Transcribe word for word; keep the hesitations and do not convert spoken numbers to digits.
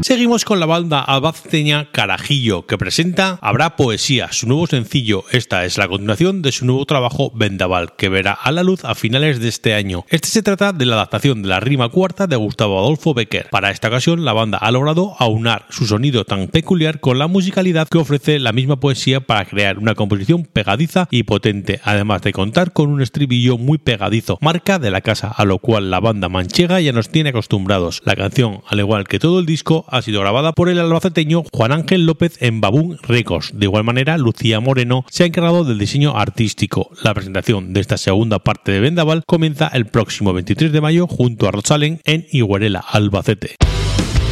Seguimos con la banda albaceteña Carajillo, que presenta Habrá Poesía, su nuevo sencillo. Esta es la continuación de su nuevo trabajo Vendaval, que verá a la luz a finales de este año. Este se trata de la adaptación de la rima cuarta de Gustavo Adolfo Bécquer. Para esta ocasión, la banda ha logrado aunar su sonido tan peculiar con la musicalidad que ofrece la misma poesía para crear una composición pegadiza y potente, además de contar con un estribillo muy pegadizo, marca de la casa, a lo cual la banda manchega ya nos tiene acostumbrados. La canción, al igual que todo el disco, ha sido grabada por el albaceteño Juan Ángel López en Baboon Records. De igual manera, Lucía Moreno se ha encargado del diseño artístico. La presentación de esta segunda parte de Vendaval comienza el próximo veintitrés de mayo junto a Rosalén en Iguarela, Albacete.